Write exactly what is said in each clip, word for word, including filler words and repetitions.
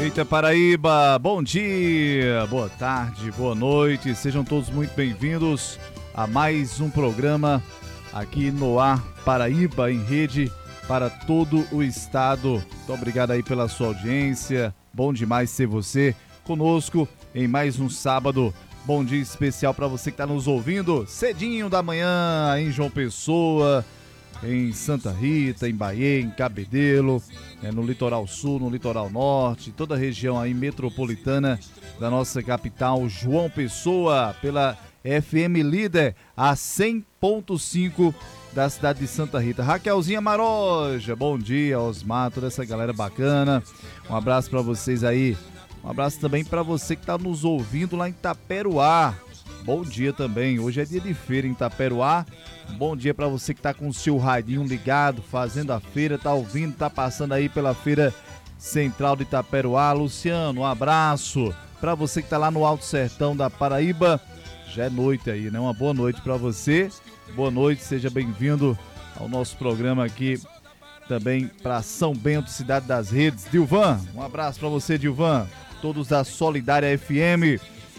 Eita Paraíba, bom dia, boa tarde, boa noite, sejam todos muito bem-vindos a mais um programa aqui no Ar Paraíba em rede para todo o estado. Muito obrigado aí pela sua audiência, bom demais ser você conosco em mais um sábado. Bom dia especial para você que está nos ouvindo cedinho da manhã em João Pessoa, em Santa Rita, em Bahia, em Cabedelo, é, no Litoral Sul, no Litoral Norte, toda a região aí metropolitana da nossa capital, João Pessoa, pela F M Líder, a cem ponto cinco da cidade de Santa Rita. Raquelzinha Maroja, bom dia, Osmar, toda essa galera bacana, um abraço para vocês aí, um abraço também para você que está nos ouvindo lá em Itaperuá. Bom dia também, hoje é dia de feira em Itaperuá. Bom dia para você que tá com o seu radinho ligado, fazendo a feira, tá ouvindo, tá passando aí pela Feira Central de Itaperuá. Luciano, um abraço para você que tá lá no Alto Sertão da Paraíba. Já é noite aí, né? Uma boa noite para você. Boa noite, seja bem-vindo ao nosso programa aqui também para São Bento, Cidade das Redes. Dilvan, um abraço para você, Dilvan. Todos da Solidária F M.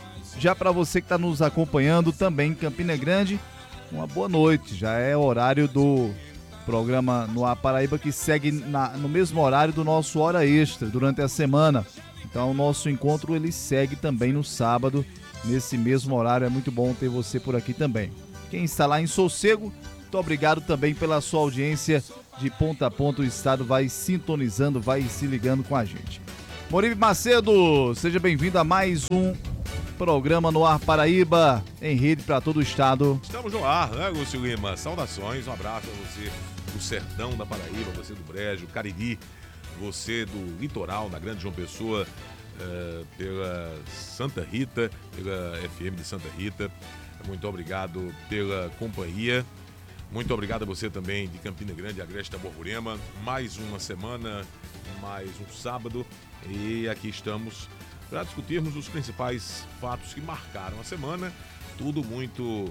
Já para você que está nos acompanhando também em Campina Grande, uma boa noite. Já é horário do programa no Ar Paraíba, que segue na, no mesmo horário do nosso Hora Extra durante a semana. Então o nosso encontro ele segue também no sábado, nesse mesmo horário. É muito bom ter você por aqui também. Quem está lá em Sossego, muito obrigado também pela sua audiência de ponta a ponta. O estado vai sintonizando, vai se ligando com a gente. Moribe Macedo, seja bem-vindo a mais um programa no Ar Paraíba, em rede para todo o estado. Estamos no ar, né, Lúcio Lima? Saudações, um abraço a você do Sertão da Paraíba, você do Brejo, Cariri, você do Litoral, na Grande João Pessoa, uh, pela Santa Rita, pela F M de Santa Rita. Muito obrigado pela companhia. Muito obrigado a você também de Campina Grande, Agreste Borborema. Mais uma semana, mais um sábado, e aqui estamos para discutirmos os principais fatos que marcaram a semana, tudo muito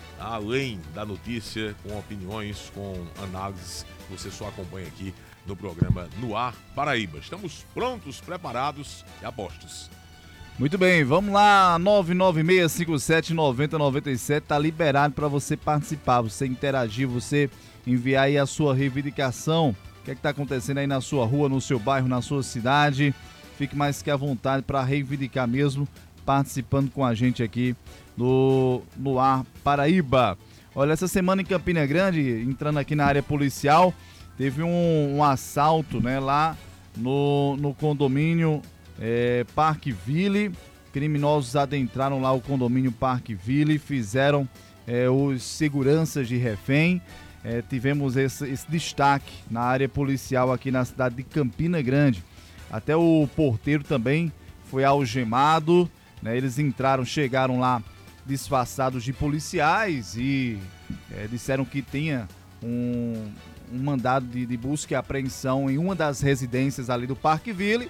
além da notícia, com opiniões, com análises, você só acompanha aqui no programa No Ar Paraíba. Estamos prontos, preparados e apostos. Muito bem, vamos lá, nove nove seis cinco sete nove zero nove sete, tá liberado para você participar, você interagir, você enviar aí a sua reivindicação, o que é que tá acontecendo aí na sua rua, no seu bairro, na sua cidade. Fique mais que à vontade para reivindicar mesmo, participando com a gente aqui no, no Ar Paraíba. Olha, essa semana em Campina Grande, entrando aqui na área policial, teve um, um assalto, né, lá no, no condomínio é, Parkville. Criminosos adentraram lá o condomínio Parkville, fizeram é, os seguranças de refém. É, tivemos esse, esse destaque na área policial aqui na cidade de Campina Grande. Até o porteiro também foi algemado, né? Eles entraram, chegaram lá disfarçados de policiais e é, disseram que tinha um, um mandado de, de busca e apreensão em uma das residências ali do Parkville,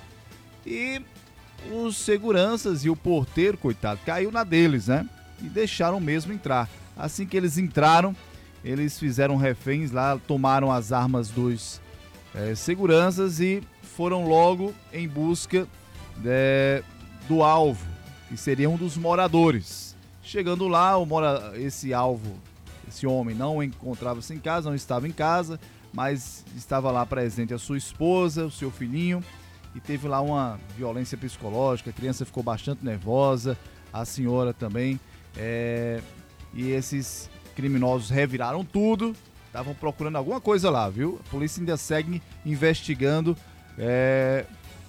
e os seguranças e o porteiro, coitado, caiu na deles, né? E deixaram mesmo entrar. Assim que eles entraram, eles fizeram reféns lá, tomaram as armas dos é, seguranças e foram logo em busca é, do alvo, que seria um dos moradores. Chegando lá, o mora... esse alvo, esse homem não encontrava-se em casa, não estava em casa, mas estava lá presente a sua esposa, o seu filhinho, e teve lá uma violência psicológica, a criança ficou bastante nervosa, a senhora também, é... e esses criminosos reviraram tudo, estavam procurando alguma coisa lá, viu? A polícia ainda segue investigando É,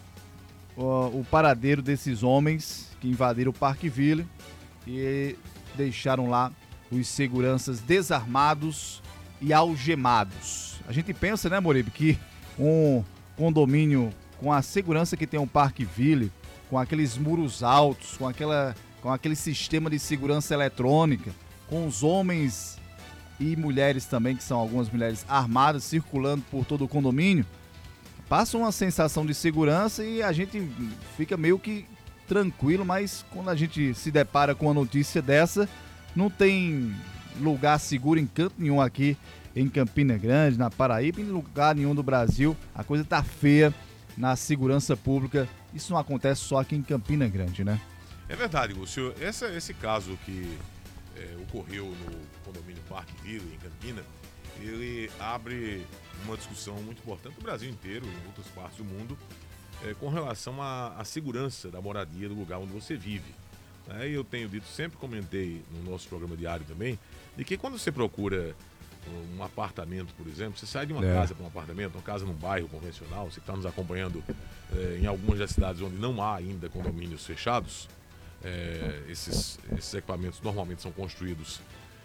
o, o paradeiro desses homens que invadiram o Parkville e deixaram lá os seguranças desarmados e algemados. A gente pensa, né, Moribe, que um condomínio com a segurança que tem um Parkville, com aqueles muros altos, com, aquela, com aquele sistema de segurança eletrônica, com os homens e mulheres também, que são algumas mulheres armadas circulando por todo o condomínio, passa uma sensação de segurança e a gente fica meio que tranquilo, mas quando a gente se depara com uma notícia dessa, não tem lugar seguro em canto nenhum aqui em Campina Grande, na Paraíba, em lugar nenhum do Brasil. A coisa tá feia na segurança pública. Isso não acontece só aqui em Campina Grande, né? É verdade, Lúcio. Essa, esse caso que é, ocorreu no condomínio Parque Vila, em Campina, ele abre uma discussão muito importante no Brasil inteiro, em outras partes do mundo, é, com relação à, à segurança da moradia do lugar onde você vive. É, eu tenho dito, sempre comentei no nosso programa diário também, de que quando você procura um apartamento, por exemplo, você sai de uma é. casa para um apartamento, uma casa num bairro convencional, você que está nos acompanhando é, em algumas das cidades onde não há ainda condomínios fechados, é, esses, esses equipamentos normalmente são construídos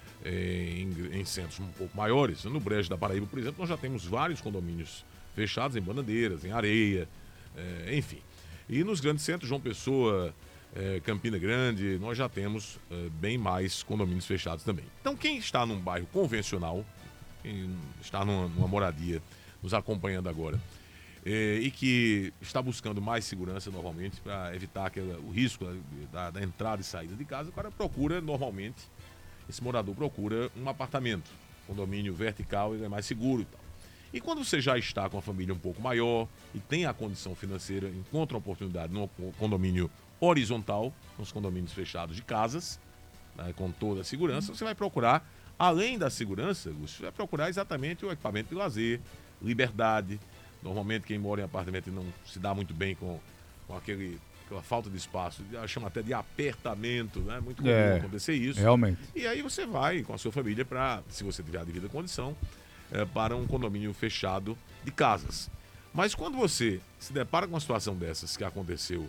é, em, em centros um pouco maiores. No Brejo da Paraíba, por exemplo, nós já temos vários condomínios fechados em Bananeiras, em Areia, é, enfim. E nos grandes centros, João Pessoa, É, Campina Grande, nós já temos é, bem mais condomínios fechados também. Então, quem está num bairro convencional, quem está numa, numa moradia nos acompanhando agora, é, e que está buscando mais segurança normalmente para evitar aquela, o risco da, da entrada e saída de casa, o cara procura normalmente, esse morador procura um apartamento, condomínio vertical, ele é mais seguro e tal. E quando você já está com a família um pouco maior e tem a condição financeira, encontra uma oportunidade num condomínio horizontal, nos condomínios fechados de casas, né, com toda a segurança, você vai procurar, além da segurança, você vai procurar exatamente o equipamento de lazer, liberdade. Normalmente quem mora em apartamento não se dá muito bem com, com aquele, aquela falta de espaço, chama até de apertamento, né? Muito comum é, acontecer isso. Realmente. E aí você vai com a sua família para, se você tiver a devida condição, é, para um condomínio fechado de casas. Mas quando você se depara com uma situação dessas que aconteceu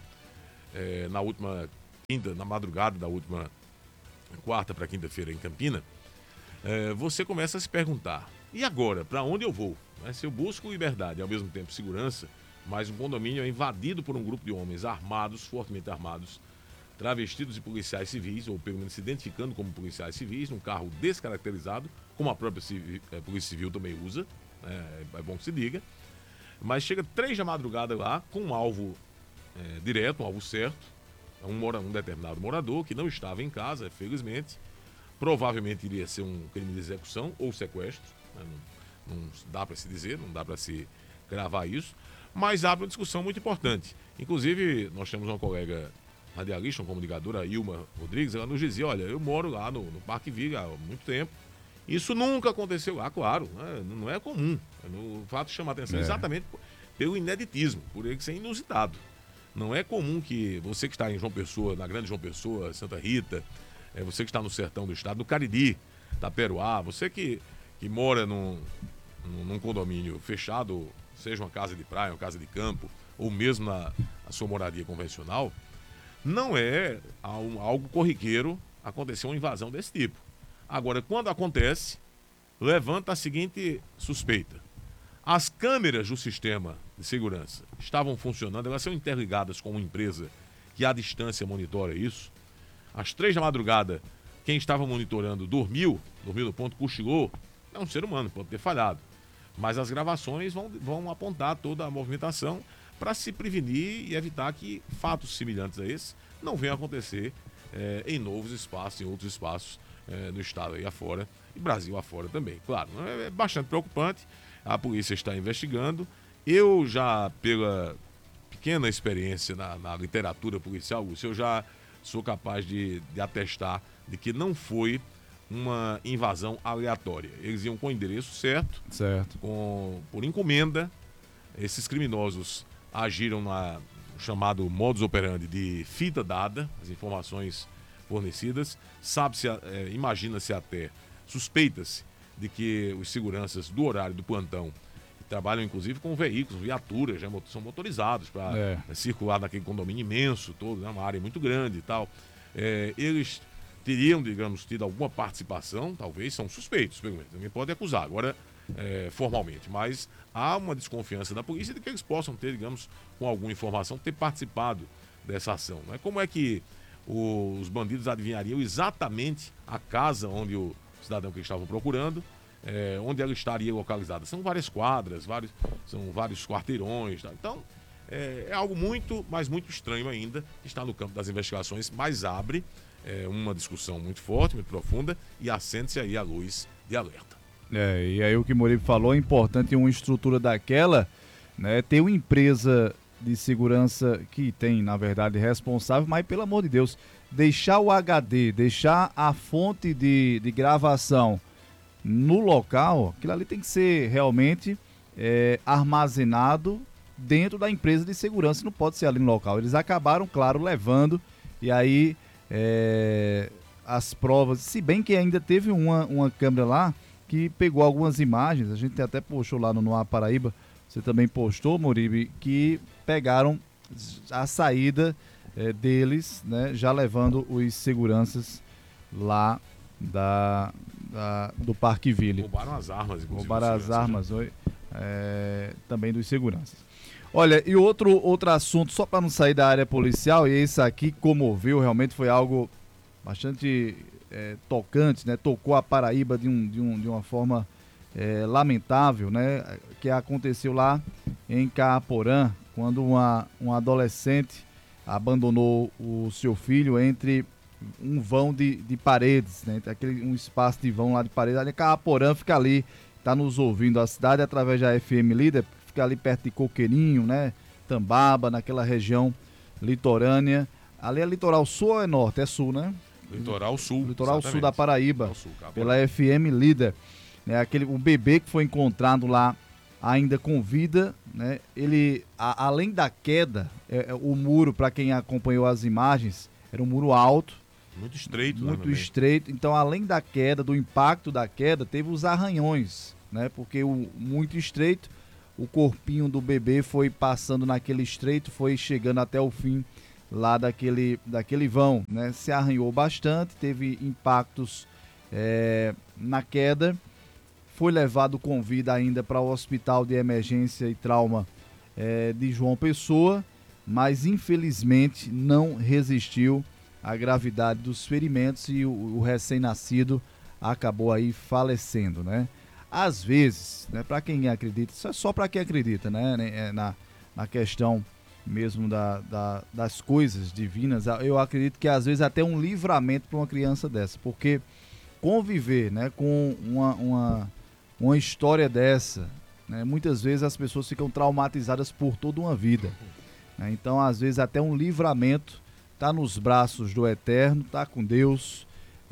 É, na última quinta, na madrugada da última quarta para quinta-feira em Campina, é, você começa a se perguntar, e agora, para onde eu vou? Né? Se eu busco liberdade e ao mesmo tempo segurança, mas um condomínio é invadido por um grupo de homens armados, fortemente armados, travestidos de policiais civis, ou pelo menos se identificando como policiais civis, num carro descaracterizado, como a própria civil, a Polícia Civil também usa, é, é bom que se diga, mas chega três da madrugada lá, com um alvo É, direto, um alvo certo, um, mora, um determinado morador que não estava em casa, felizmente, provavelmente iria ser um crime de execução ou sequestro, né? não, não dá para se dizer, não dá para se gravar isso, mas abre uma discussão muito importante. Inclusive, nós temos uma colega radialista, uma comunicadora, a Ilma Rodrigues, ela nos dizia, olha, eu moro lá no, no Parque Vila há muito tempo, isso nunca aconteceu lá, claro, né? Não é comum, o fato chama a atenção é. exatamente pelo ineditismo, por ele ser inusitado. Não é comum que você que está em João Pessoa, na Grande João Pessoa, Santa Rita, é, você que está no sertão do estado, no Cariri, Taperoá, você que, que mora num, num condomínio fechado, seja uma casa de praia, uma casa de campo, ou mesmo na a sua moradia convencional, não é algo corriqueiro acontecer uma invasão desse tipo. Agora, quando acontece, levanta a seguinte suspeita. As câmeras do sistema de segurança estavam funcionando, elas são interligadas com uma empresa que à distância monitora isso. Às três da madrugada, quem estava monitorando dormiu, dormiu no ponto, cochilou, é um ser humano, pode ter falhado. Mas as gravações vão, vão apontar toda a movimentação para se prevenir e evitar que fatos semelhantes a esse não venham a acontecer é, em novos espaços, em outros espaços é, no estado aí afora e Brasil afora também. Claro, é bastante preocupante. A polícia está investigando. Eu já, pela pequena experiência na, na literatura policial, eu já sou capaz de, de atestar de que não foi uma invasão aleatória. Eles iam com o endereço certo, certo. Com, por encomenda. Esses criminosos agiram na chamado modus operandi de fita dada, as informações fornecidas. Sabe-se, é, imagina-se até, suspeita-se de que os seguranças do horário do plantão trabalham inclusive com veículos, viaturas, já são motorizados para é. circular naquele condomínio imenso todo, né, uma área muito grande e tal. É, eles teriam, digamos, tido alguma participação, talvez, são suspeitos, pelo menos, ninguém pode acusar agora é, formalmente, mas há uma desconfiança da polícia de que eles possam ter, digamos, com alguma informação, ter participado dessa ação. Né? Como é que os bandidos adivinhariam exatamente a casa onde o cidadão que eles estavam procurando, é, onde ela estaria localizada? São várias quadras, vários, são vários quarteirões, tá? Então é, é algo muito, mas muito estranho ainda, que está no campo das investigações, mas abre é, uma discussão muito forte, muito profunda, e acende-se aí a luz de alerta. É, e aí o que o Moribe falou, é importante uma estrutura daquela né? Ter uma empresa de segurança que tem, na verdade, responsável, mas pelo amor de Deus, deixar o H D, deixar a fonte de, de gravação no local, aquilo ali tem que ser realmente é, armazenado dentro da empresa de segurança, não pode ser ali no local. Eles acabaram, claro, levando, e aí é, as provas, se bem que ainda teve uma, uma câmera lá que pegou algumas imagens, a gente até postou lá no Noar Paraíba, você também postou, Moribe, que pegaram a saída é, deles, né, já levando os seguranças lá da, da, do Parque Ville. Roubaram as armas, inclusive. Roubaram as armas, oi, é, também dos seguranças. Olha, e outro, outro assunto, só para não sair da área policial, e esse aqui comoveu, realmente foi algo bastante é, tocante, né? Tocou a Paraíba de, um, de, um, de uma forma é, lamentável, né? Que aconteceu lá em Caaporã, quando uma, uma adolescente abandonou o seu filho entre um vão de, de paredes, né? Aquele, um espaço de vão lá de paredes. Ali Caaporã fica ali, está nos ouvindo a cidade através da F M Líder, fica ali perto de Coqueirinho, né? Tambaba, naquela região litorânea. Ali é litoral sul ou é norte? É sul, né? Litoral sul. Litoral exatamente. sul da Paraíba, sul, pela F M Líder. Né? Aquele, o bebê que foi encontrado lá ainda com vida, né? Ele, a, além da queda, é, é, o muro, para quem acompanhou as imagens, era um muro alto. Muito estreito. Muito né, estreito. Então, além da queda, do impacto da queda, teve os arranhões, né? Porque o muito estreito, o corpinho do bebê foi passando naquele estreito, foi chegando até o fim lá daquele, daquele vão, né? Se arranhou bastante, teve impactos é, na queda, foi levado com vida ainda para o Hospital de Emergência e Trauma é, de João Pessoa, mas infelizmente não resistiu à gravidade dos ferimentos e o, o recém-nascido acabou aí falecendo, né? Às vezes, né, para quem acredita, isso é só para quem acredita, né, na, na questão mesmo da, da, das coisas divinas, eu acredito que às vezes até um livramento para uma criança dessa, porque conviver, né, com uma, uma, uma história dessa, né, muitas vezes as pessoas ficam traumatizadas por toda uma vida, né, então às vezes até um livramento tá nos braços do Eterno, tá com Deus.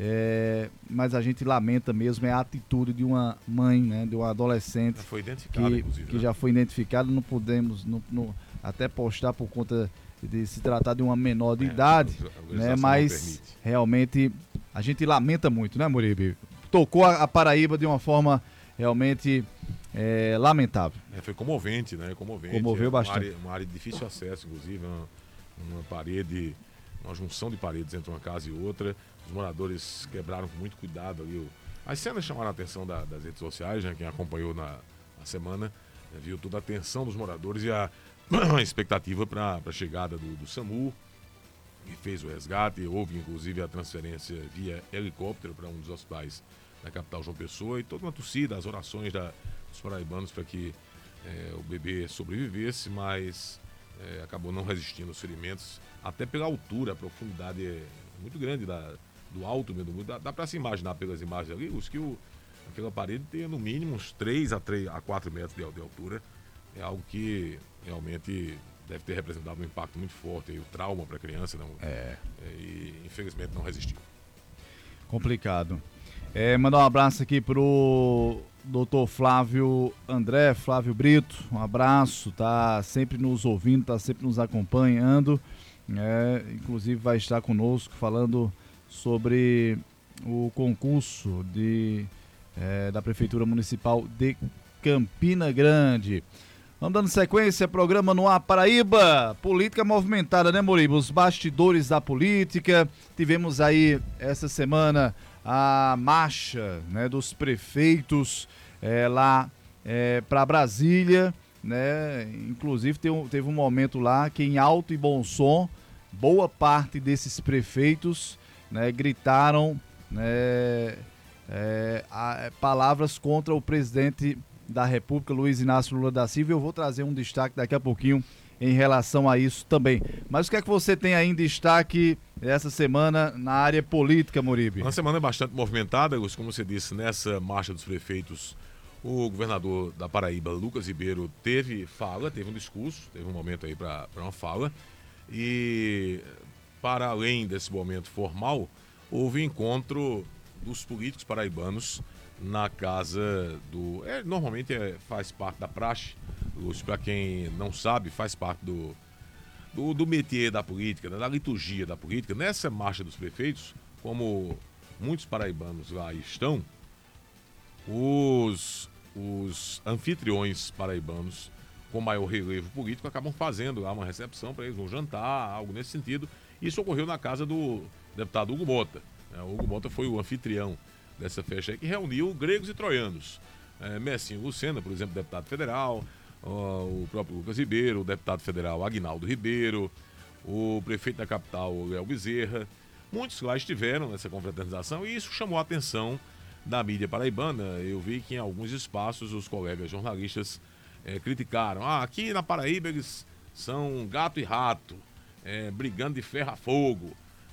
É, mas a gente lamenta mesmo é a atitude de uma mãe, né, de uma adolescente já foi identificada, que, inclusive, que né? já foi identificada, não podemos não, não, até postar por conta de se tratar de uma menor de é, idade, a né, mas realmente a gente lamenta muito, né, Moribe? Tocou a, a Paraíba de uma forma realmente é, lamentável. É, foi comovente, né? Comovente. Comoveu é, bastante. Uma área, uma área de difícil acesso, inclusive, uma, uma parede, uma junção de paredes entre uma casa e outra. Os moradores quebraram com muito cuidado ali. As cenas chamaram a atenção da, das redes sociais, né? Quem acompanhou na, na semana, né? Viu toda a atenção dos moradores e a, a expectativa para a chegada do, do SAMU, que fez o resgate. Houve, inclusive, a transferência via helicóptero para um dos hospitais da capital João Pessoa e toda uma torcida, as orações da, dos paraibanos para que é, o bebê sobrevivesse, mas é, acabou não resistindo aos ferimentos, até pela altura, a profundidade é muito grande da do alto mesmo, dá, dá para se imaginar pelas imagens ali, os que o, aquela parede tem no mínimo uns três a quatro metros de, de altura, é algo que realmente deve ter representado um impacto muito forte, e o trauma para a criança, não, É. é, e infelizmente não resistiu. Complicado. É, mandar um abraço aqui pro doutor Flávio André, Flávio Brito, um abraço, tá sempre nos ouvindo, tá sempre nos acompanhando, é, inclusive vai estar conosco falando sobre o concurso de, é, da Prefeitura Municipal de Campina Grande. Vamos dando sequência, programa no Ar Paraíba, política movimentada, né, Moriba? Os bastidores da política, tivemos aí essa semana a marcha, né, dos prefeitos é, lá é, para Brasília, né, inclusive teve, teve um momento lá que em alto e bom som, boa parte desses prefeitos, né, gritaram, né, é, a, palavras contra o presidente da República, Luiz Inácio Lula da Silva. Eu vou trazer um destaque daqui a pouquinho em relação a isso também. Mas o que é que você tem aí em destaque essa semana na área política, Moribe? Uma semana bastante movimentada, como você disse, nessa marcha dos prefeitos O governador da Paraíba, Lucas Ribeiro, teve fala, teve um discurso, teve um momento aí para uma fala. E, para além desse momento formal, houve encontro dos políticos paraibanos na casa do... É, normalmente é, faz parte da praxe, Lúcio, para quem não sabe, faz parte do, do, do métier da política, né, da liturgia da política. Nessa marcha dos prefeitos, como muitos paraibanos lá estão, os, os anfitriões paraibanos com maior relevo político acabam fazendo lá uma recepção para eles, um jantar, algo nesse sentido. Isso ocorreu na casa do deputado Hugo Mota. O Hugo Mota foi o anfitrião dessa festa aí, que reuniu gregos e troianos. É, Messinho Lucena, por exemplo, deputado federal, ó, o próprio Lucas Ribeiro, o deputado federal Aguinaldo Ribeiro, o prefeito da capital, Léo Bezerra. Muitos lá estiveram nessa confraternização e isso chamou a atenção da mídia paraibana. Eu vi que em alguns espaços os colegas jornalistas é, criticaram. Ah, aqui na Paraíba eles são gato e rato, é, brigando de ferro a fogo,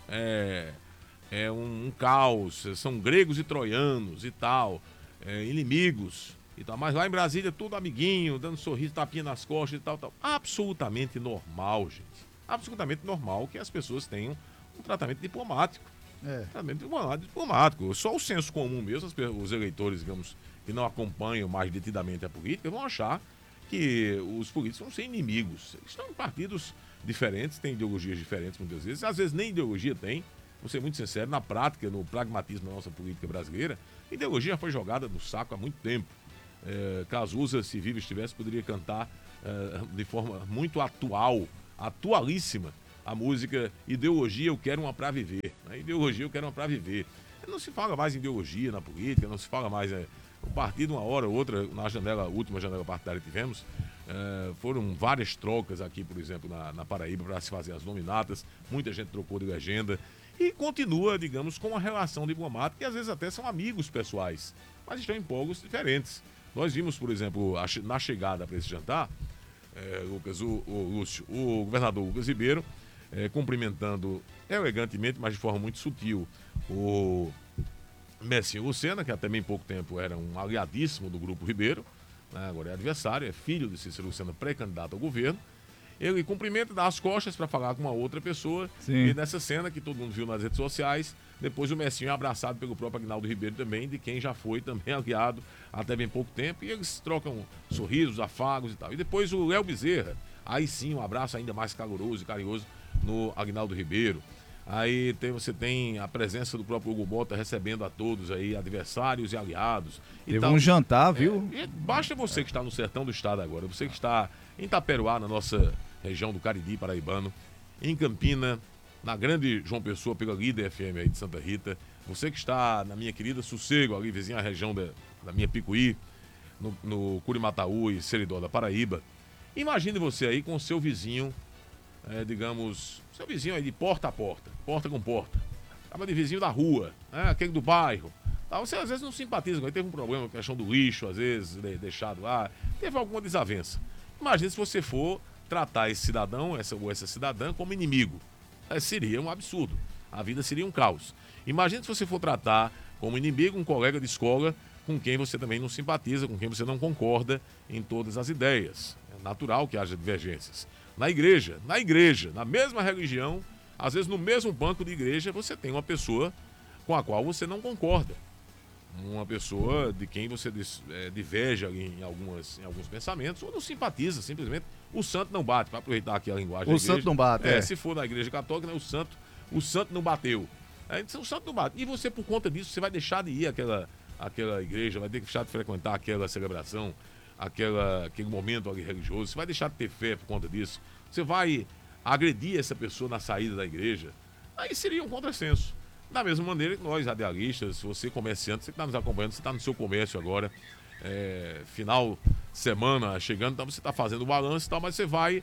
é, é um, um caos, são gregos e troianos e tal, é, inimigos e tal. Mas lá em Brasília tudo amiguinho, dando sorriso, tapinha nas costas e tal, tal. Absolutamente normal, gente. Absolutamente normal que as pessoas tenham um tratamento diplomático. É. Tratamento diplomático. Só o senso comum mesmo, os eleitores, digamos, que não acompanham mais detidamente a política, vão achar que os políticos vão ser inimigos. Eles estão em partidos diferentes, têm ideologias diferentes muitas vezes, às vezes nem ideologia tem. Vou ser muito sincero, na prática, no pragmatismo da nossa política brasileira, a ideologia já foi jogada no saco há muito tempo. É, Cazuza, se vivo estivesse, poderia cantar é, de forma muito atual, atualíssima, a música Ideologia Eu Quero Uma Pra Viver. Né? Ideologia Eu Quero Uma Pra Viver. Não se fala mais em ideologia na política, não se fala mais... É, o partido, uma hora ou outra, na janela, última janela partidária que tivemos, é, foram várias trocas aqui, por exemplo, na, na Paraíba, para se fazer as nominatas. Muita gente trocou de legenda. E continua, digamos, com uma relação diplomática, que às vezes até são amigos pessoais, mas estão em polos diferentes. Nós vimos, por exemplo, a, na chegada para esse jantar, é, Lucas, o, o Lúcio, o governador Lucas Ribeiro, é, cumprimentando elegantemente, mas de forma muito sutil, o Messinho Lucena, que até bem pouco tempo era um aliadíssimo do Grupo Ribeiro, né, agora é adversário, é filho de Cícero Lucena, pré-candidato ao governo. Ele cumprimenta, dá as costas para falar com uma outra pessoa. Sim. E nessa cena que todo mundo viu nas redes sociais, depois o Messinho é abraçado pelo próprio Aguinaldo Ribeiro também, de quem já foi também aliado até bem pouco tempo, e eles trocam sorrisos, afagos e tal. E depois o Léo Bezerra, aí sim um abraço ainda mais caloroso e carinhoso no Aguinaldo Ribeiro. Aí tem, você tem a presença do próprio Hugo Mota recebendo a todos aí, adversários e aliados. E Teve tal. um jantar, viu? É, basta você que está no sertão do estado agora, você que está em Itaperuá, na nossa região do Cariri paraibano, em Campina, na grande João Pessoa, pela Líder F M aí de Santa Rita, você que está na minha querida Sossego, ali vizinha à região da, da minha Picuí, no, no Curimataú e Seridó da Paraíba, imagine você aí com o seu vizinho, é, digamos, seu vizinho aí de porta a porta, porta com porta, acaba de vizinho da rua, né, aquele do bairro. Você às vezes não simpatiza com ele, teve um problema com a questão do lixo, às vezes deixado lá, teve alguma desavença. Imagine se você for tratar esse cidadão essa, ou essa cidadã como inimigo. É, seria um absurdo. A vida seria um caos. Imagine se você for tratar como inimigo um colega de escola com quem você também não simpatiza, com quem você não concorda em todas as ideias. É natural que haja divergências. Na igreja, na igreja, na mesma religião, às vezes no mesmo banco de igreja, você tem uma pessoa com a qual você não concorda. Uma pessoa de quem você é, diverge em, algumas, em alguns pensamentos ou não simpatiza, simplesmente o santo não bate, para aproveitar aqui a linguagem o santo não bate, é, é. Se for na igreja católica, né, o santo o santo não bateu, é, o santo não bate, e você por conta disso, você vai deixar de ir àquela, àquela igreja, vai deixar de frequentar aquela celebração, aquela, aquele momento ali religioso, você vai deixar de ter fé por conta disso, você vai agredir essa pessoa na saída da igreja, aí seria um contrassenso. Da mesma maneira que nós, radialistas, você comerciante, você que está nos acompanhando, você está no seu comércio agora, é, final de semana chegando, então você está fazendo o balanço e tal, mas você vai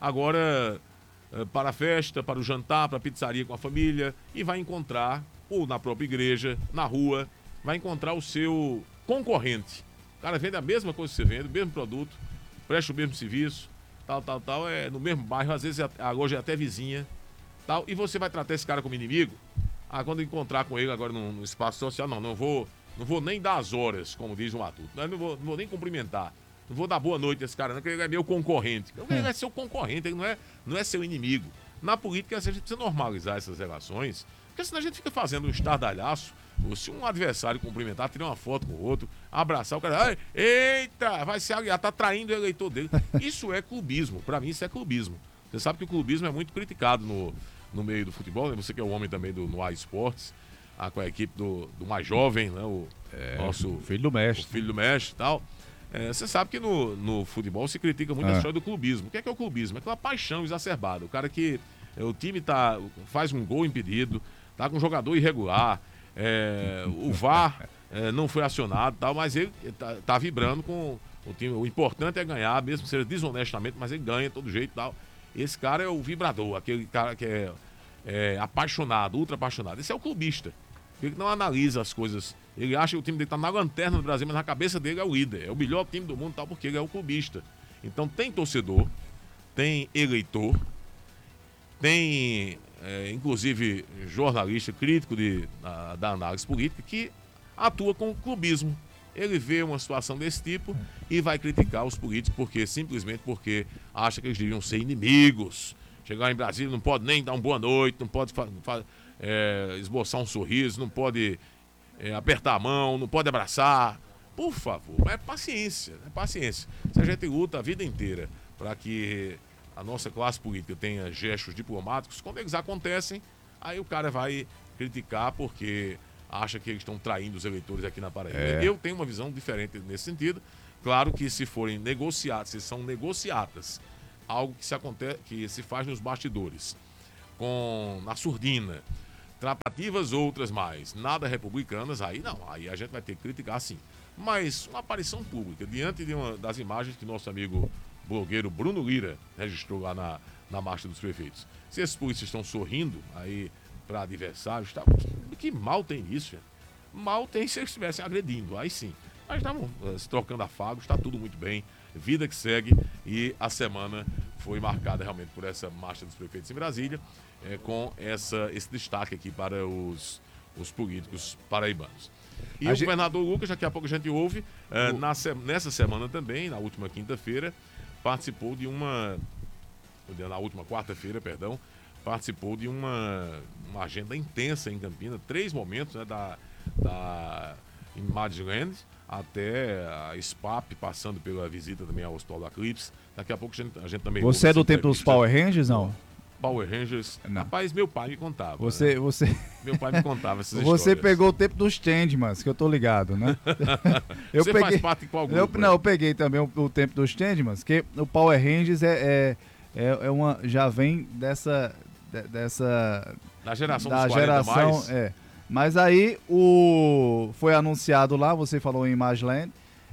agora é, para a festa, para o jantar, para a pizzaria com a família e vai encontrar, ou na própria igreja, na rua, vai encontrar o seu concorrente. O cara vende a mesma coisa que você vende, o mesmo produto, presta o mesmo serviço, tal, tal, tal, é no mesmo bairro, às vezes a loja é até vizinha, tal, e você vai tratar esse cara como inimigo. Ah, quando encontrar com ele agora no, no espaço social, não, não vou Não vou nem dar as horas, como diz o Matuto. Não, não, vou, não vou nem cumprimentar. Não vou dar boa noite a esse cara, não, porque ele é meu concorrente. Ele é seu concorrente, ele não é, não é seu inimigo. Na política, a gente precisa normalizar essas relações, porque senão a gente fica fazendo um estardalhaço. Se um adversário cumprimentar, tirar uma foto com o outro, abraçar o cara, eita, vai se aliar, tá traindo o eleitor dele. Isso é clubismo, pra mim isso é clubismo. Você sabe que o clubismo é muito criticado no, no meio do futebol, né? Você que é o homem também do no A Esportes, ah, com a equipe do, do mais jovem, né? O é, nosso filho do mestre. O filho do mestre e tal. É, você sabe que no, no futebol se critica muito é. a história do clubismo. O que é que é o clubismo? É aquela paixão exacerbada. O cara que é, o time tá, faz um gol impedido, tá com um jogador irregular, é, o V A R é, não foi acionado, tal, mas ele tá, tá vibrando com o time. O importante é ganhar, mesmo que seja desonestamente, mas ele ganha de todo jeito e tal. Esse cara é o vibrador, aquele cara que é, é apaixonado, ultra apaixonado. Esse é o clubista. Ele não analisa as coisas. Ele acha que o time dele tá na lanterna do Brasil, mas na cabeça dele é o líder. É o melhor time do mundo, tal, porque ele é o clubista. Então tem torcedor, tem eleitor, tem, é, inclusive, jornalista crítico de, da, da análise política que atua com clubismo. Ele vê uma situação desse tipo e vai criticar os políticos porque simplesmente porque acha que eles deviam ser inimigos. Chegar em Brasília não pode nem dar uma boa noite, não pode é, esboçar um sorriso, não pode é, apertar a mão, não pode abraçar. Por favor, é paciência, é paciência. Se a gente luta a vida inteira para que a nossa classe política tenha gestos diplomáticos, quando eles acontecem, aí o cara vai criticar porque acha que eles estão traindo os eleitores aqui na Paraíba. É. Eu tenho uma visão diferente nesse sentido. Claro que se forem negociadas, se são negociadas, algo que se, acontece, que se faz nos bastidores, com na surdina, tratativas outras mais, nada republicanas, aí não, aí a gente vai ter que criticar sim. Mas uma aparição pública, diante de uma das imagens que nosso amigo blogueiro Bruno Lira registrou lá na, na Marcha dos Prefeitos. Se esses polícias estão sorrindo aí para adversários, tá, que, que mal tem isso, gente? Mal tem se eles estivessem agredindo, aí sim. Mas estavam uh, se trocando afagos, está tudo muito bem, vida que segue, e a semana foi marcada realmente por essa Marcha dos Prefeitos em Brasília, é, com essa, esse destaque aqui para os, os políticos paraibanos. E a o gente... governador Lucas, daqui a pouco a gente ouve, uh, o... na, nessa semana também, na última quinta-feira, participou de uma, na última quarta-feira, perdão, participou de uma, uma agenda intensa em Campinas, três momentos, né, da, da Imageland até a S P A P, passando pela visita também ao Hospital da Eclipse. Daqui a pouco a gente, a gente também... Você é do tempo dos Power Rangers, não? Power Rangers, não. Rapaz, meu pai me contava. Você, né? você... Meu pai me contava essas Você histórias. Pegou o tempo dos Changemans, que eu tô ligado, né? eu você peguei... faz parte de qual grupo? Eu, não, eu peguei também o, o tempo dos Changemans, que o Power Rangers é, é, é uma, já vem dessa... De, dessa da geração da dos quarenta geração, mais. É. Mas aí o, foi anunciado lá, você falou em Imageland,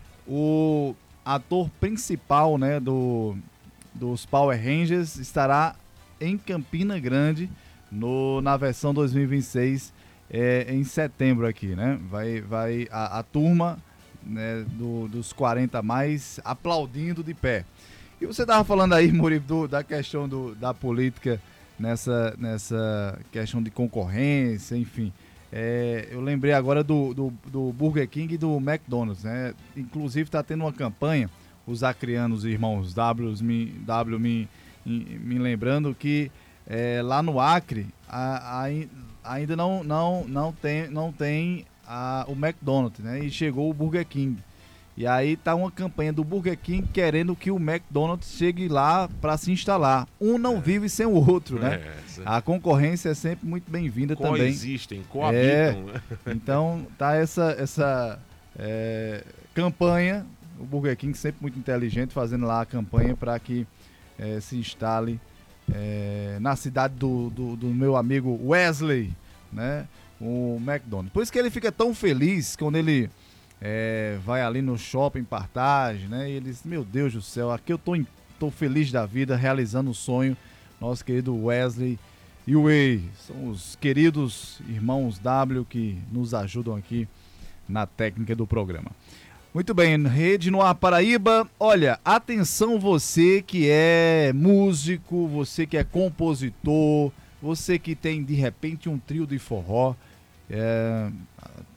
o ator principal, né, do, dos Power Rangers estará em Campina Grande no, na versão dois mil e vinte e seis, é, em setembro aqui, né? Vai, vai a, a turma, né, do, dos quarenta mais aplaudindo de pé. E você estava falando aí, Murilo, do, da questão do, da política nessa, nessa questão de concorrência, enfim. É, eu lembrei agora do, do, do Burger King e do McDonald's, né? Inclusive está tendo uma campanha, os acrianos irmãos W me, w me, me lembrando que é, lá no Acre a, a, ainda não, não, não tem, não tem a, o McDonald's, né? E chegou o Burger King. E aí tá uma campanha do Burger King querendo que o McDonald's chegue lá para se instalar. Um não é. vive sem o outro, né? É, a concorrência é sempre muito bem-vinda também. Coexistem, coabitam. É, então tá essa, essa é, campanha, o Burger King sempre muito inteligente, fazendo lá a campanha para que é, se instale é, na cidade do, do, do meu amigo Wesley, né? O McDonald's. Por isso que ele fica tão feliz quando ele... É, vai ali no shopping Partage, né? E eles, meu Deus do céu, aqui eu tô, em, tô feliz da vida, realizando o sonho. Nosso querido Wesley e o Way, são os queridos irmãos W que nos ajudam aqui na técnica do programa. Muito bem, Rede no Ar Paraíba. Olha, atenção você que é músico, você que é compositor, você que tem de repente um trio de forró. É,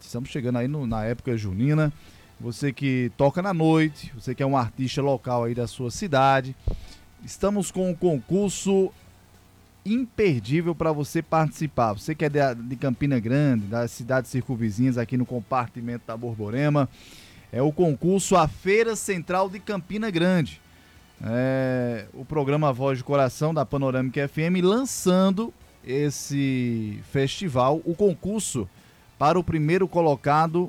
Estamos chegando aí no, na época junina. Você que toca na noite, você que é um artista local aí da sua cidade. Estamos com um concurso imperdível para você participar. Você que é de, de Campina Grande, das cidades circunvizinhas aqui no compartimento da Borborema. É o concurso A Feira Central de Campina Grande. É, o programa Voz de Coração da Panorâmica F M lançando esse festival. O concurso para o primeiro colocado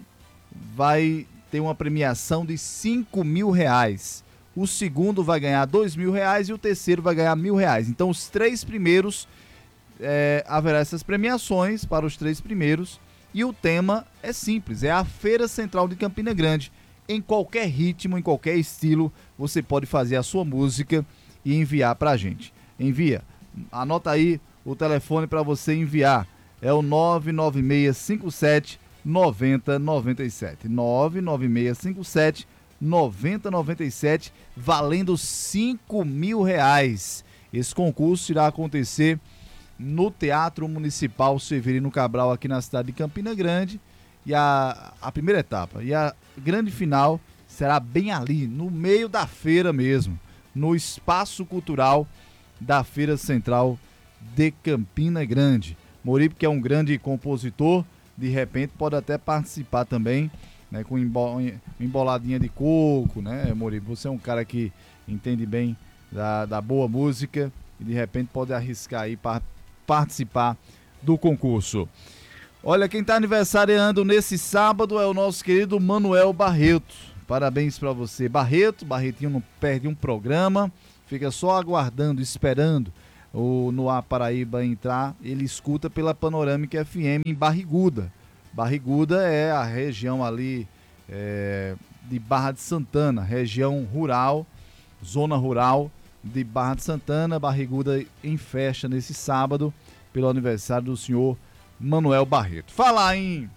vai ter uma premiação de cinco mil reais. O segundo vai ganhar dois mil reais e o terceiro vai ganhar mil reais. Então os três primeiros, é, haverá essas premiações para os três primeiros. E o tema é simples, é a Feira Central de Campina Grande. Em qualquer ritmo, em qualquer estilo, você pode fazer a sua música e enviar para a gente. Envia, anota aí o telefone para você enviar. É o nove nove seis cinco sete nove zero nove sete. nove nove seis cinco sete nove zero nove sete, valendo cinco mil reais. Esse concurso irá acontecer no Teatro Municipal Severino Cabral, aqui na cidade de Campina Grande. E a, a primeira etapa e a grande final será bem ali, no meio da feira mesmo, no Espaço Cultural da Feira Central de Campina Grande. Moribe, que é um grande compositor, de repente pode até participar também, né, com emboladinha de coco, né, Moribe? Você é um cara que entende bem da, da boa música e de repente pode arriscar aí para participar do concurso. Olha, quem está aniversariando nesse sábado é o nosso querido Manuel Barreto. Parabéns para você, Barreto. Barretinho não perde um programa, fica só aguardando, esperando o Noar Paraíba entrar. Ele escuta pela Panorâmica F M em Barriguda. Barriguda é a região ali é, de Barra de Santana, região rural, zona rural de Barra de Santana. Barriguda em festa nesse sábado pelo aniversário do senhor Manuel Barreto. Falar em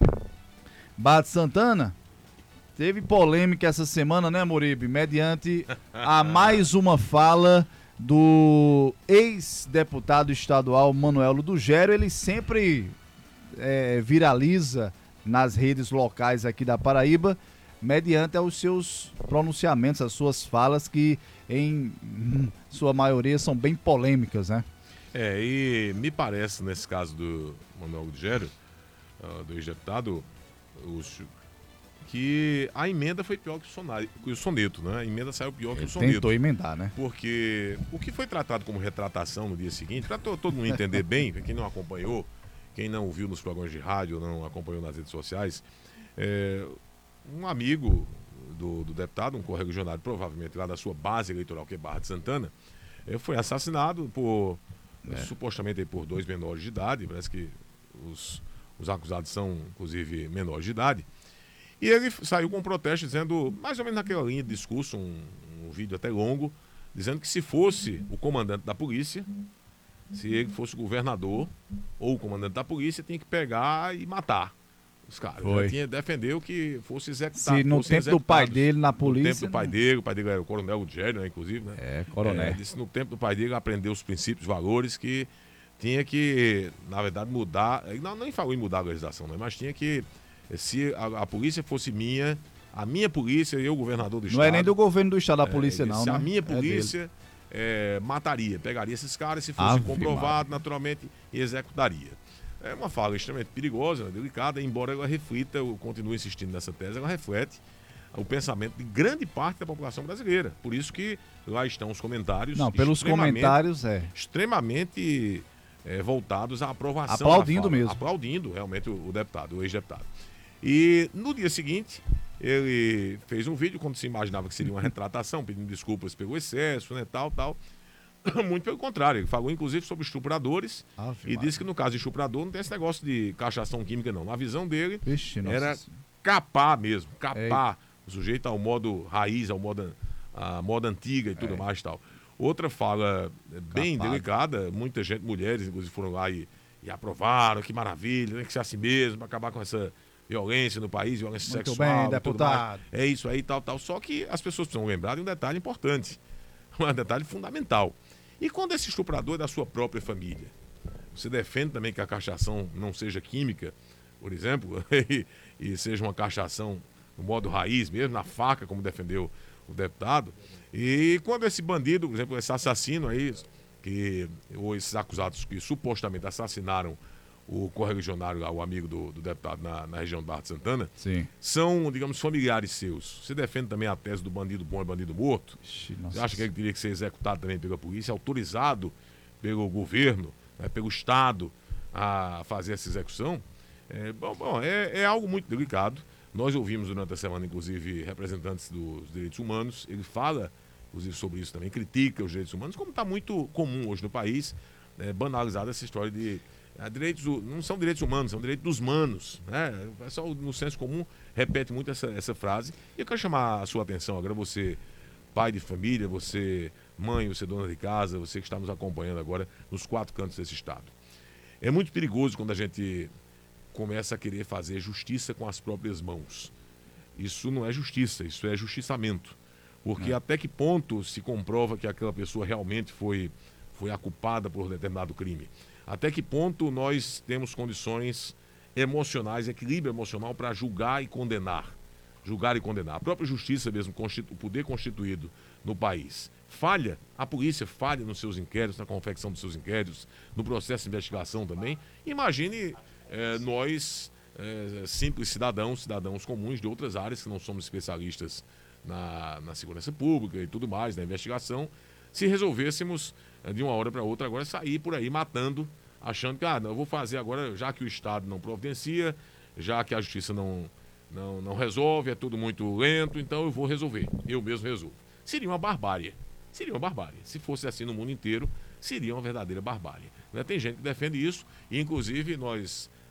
Barra de Santana, teve polêmica essa semana, né, Moribe? Mediante a mais uma fala do ex-deputado estadual Manuel Ludogero. Ele sempre é, viraliza nas redes locais aqui da Paraíba, mediante aos seus pronunciamentos, as suas falas, que em sua maioria são bem polêmicas, né? É, e me parece, nesse caso do Manuel Ludogero, uh, do ex-deputado, os, que a emenda foi pior que o, sonário, que o soneto, né? A emenda saiu pior que Ele o soneto. tentou emendar, né? Porque o que foi tratado como retratação no dia seguinte, para todo mundo entender bem, quem não acompanhou, quem não viu nos programas de rádio, não acompanhou nas redes sociais, é, um amigo do, do deputado, um correligionário, provavelmente lá da sua base eleitoral, que é Barra de Santana, é, foi assassinado por... É. supostamente por dois menores de idade, parece que os, os acusados são, inclusive, menores de idade. E ele saiu com um protesto dizendo, mais ou menos naquela linha de discurso, um, um vídeo até longo, dizendo que se fosse o comandante da polícia, se ele fosse o governador ou o comandante da polícia, tinha que pegar e matar os caras. Ele tinha defendeu que fosse executado. Se no tempo do pai dele na polícia... No tempo do pai dele, o pai dele era o coronel Ludogero, né, inclusive, né? É, coronel. É, disse no tempo do pai dele aprendeu os princípios, valores, que tinha que, na verdade, mudar... Não, nem falou em mudar a legislação, né? Mas tinha que, se a, a polícia fosse minha, a minha polícia e eu, governador do estado... Não é nem do governo do estado, da polícia é, não, se né? a minha É polícia é, mataria, pegaria esses caras, se fosse Ave comprovado, naturalmente, e executaria. É uma fala extremamente perigosa, delicada, embora ela reflita, eu continuo insistindo nessa tese, ela reflete o pensamento de grande parte da população brasileira. Por isso que lá estão os comentários. Não, pelos comentários, é. Extremamente é, voltados à aprovação. Aplaudindo mesmo. Aplaudindo realmente o, o deputado, o ex-deputado. E no dia seguinte, ele fez um vídeo quando se imaginava que seria uma retratação, pedindo desculpas pelo excesso, né, tal, tal. Muito pelo contrário, ele falou inclusive sobre estupradores ah, e disse que no caso de estuprador não tem esse negócio de castração química não. Na visão dele, Vixe, era nossa. capar mesmo, capar Ei. o sujeito ao modo raiz, ao modo, à moda antiga e tudo Ei. mais e tal. Outra fala bem Capado. delicada, muita gente, mulheres inclusive foram lá e, e aprovaram, que maravilha, tem que ser assim mesmo, para acabar com essa violência no país, violência Muito sexual. Bem, deputado. É isso aí, tal, tal. Só que as pessoas precisam lembrar de um detalhe importante, um detalhe fundamental. E quando esse estuprador é da sua própria família? Você defende também que a castração não seja química? por exemplo, e, e seja uma cachação no modo raiz mesmo, na faca, como defendeu o deputado. E quando esse bandido, por exemplo, esse assassino aí, que, ou esses acusados que supostamente assassinaram o correligionário, o amigo do, do deputado na, na região do Barra de Santana, Sim. são, digamos, familiares seus. Você defende também a tese do bandido bom e bandido morto? Ixi, Você acha que ele teria que ser executado também pela polícia, autorizado pelo governo, né, pelo Estado, a fazer essa execução? É, bom, bom é, é algo muito delicado. Nós ouvimos durante a semana, inclusive, representantes dos direitos humanos. Ele fala, inclusive, sobre isso também, critica os direitos humanos, como está muito comum hoje no país, né, banalizada essa história de... É, direitos, não são direitos humanos, são direitos dos manos, né? O pessoal no senso comum repete muito essa, essa frase. E eu quero chamar a sua atenção agora, você, pai de família, você, mãe, você, dona de casa, você que está nos acompanhando agora nos quatro cantos desse estado. É muito perigoso quando a gente começa a querer fazer justiça com as próprias mãos. Isso não é justiça, isso é justiçamento. Porque é. até que ponto se comprova que aquela pessoa realmente foi, foi a culpada por determinado crime? Até que ponto nós temos condições emocionais, equilíbrio emocional para julgar e condenar. Julgar e condenar. A própria justiça mesmo, o poder constituído no país, falha, a polícia falha nos seus inquéritos, na confecção dos seus inquéritos, no processo de investigação também. Imagine eh, nós, eh, simples cidadãos, cidadãos comuns de outras áreas, que não somos especialistas na, na segurança pública e tudo mais, na investigação, se resolvêssemos de uma hora para outra agora sair por aí matando, achando que ah, não, eu vou fazer agora, já que o Estado não providencia, já que a justiça não, não, não resolve, é tudo muito lento, então eu vou resolver, eu mesmo resolvo. Seria uma barbárie, seria uma barbárie. Se fosse assim no mundo inteiro, seria uma verdadeira barbárie. Né? Tem gente que defende isso, e inclusive nós